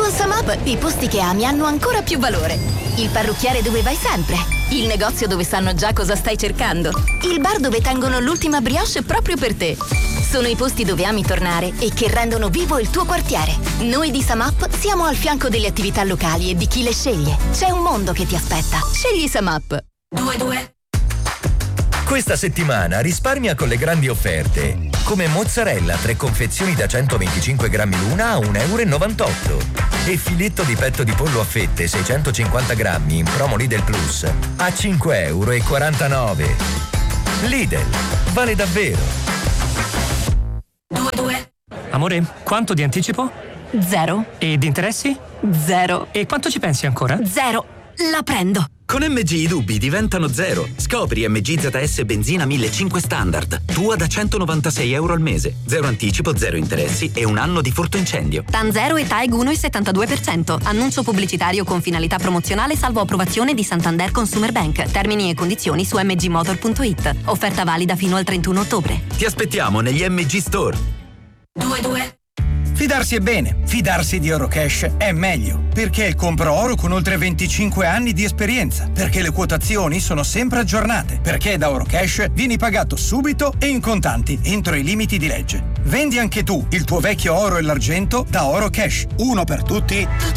Con Samap i posti che ami hanno ancora più valore. Il parrucchiere dove vai sempre. Il negozio dove sanno già cosa stai cercando. Il bar dove tengono l'ultima brioche proprio per te. Sono i posti dove ami tornare e che rendono vivo il tuo quartiere. Noi di Samap siamo al fianco delle attività locali e di chi le sceglie. C'è un mondo che ti aspetta. Scegli Samap. 2. Questa settimana risparmia con le grandi offerte. Come mozzarella 3 confezioni da 125 grammi l'una a 1,98 € e filetto di petto di pollo a fette 650 grammi in promo Lidl Plus a 5,49 €. Lidl, vale davvero. 2. Amore, quanto di anticipo? 0. E di interessi? 0. E quanto ci pensi ancora? 0. La prendo. Con MG i dubbi diventano 0. Scopri MG ZS Benzina 1500 Standard. Tua da 196 € al mese. 0 anticipo, 0 interessi e 1 anno di furto incendio. TAN 0 e TAEG 1,72%. Annuncio pubblicitario con finalità promozionale salvo approvazione di Santander Consumer Bank. Termini e condizioni su mgmotor.it. Offerta valida fino al 31 ottobre. Ti aspettiamo negli MG Store. 2. Fidarsi è bene, fidarsi di Eurocash è meglio, perché è il compro oro con oltre 25 anni di esperienza, perché le quotazioni sono sempre aggiornate, perché da Eurocash vieni pagato subito e in contanti entro i limiti di legge. Vendi anche tu il tuo vecchio oro e l'argento da Eurocash, uno per tutti